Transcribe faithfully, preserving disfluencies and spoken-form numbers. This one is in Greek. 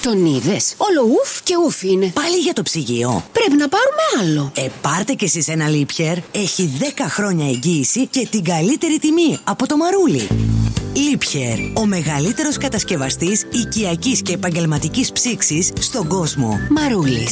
Τον είδες? Όλο ουφ και ουφ είναι. Πάλι για το ψυγείο. Πρέπει να πάρουμε άλλο. Ε, πάρτε κι εσείς ένα Liebherr. Έχει δέκα χρόνια εγγύηση και την καλύτερη τιμή από το Μαρούλι. Liebherr, ο μεγαλύτερος κατασκευαστής οικιακής και επαγγελματικής ψήξης στον κόσμο. Μαρούλης.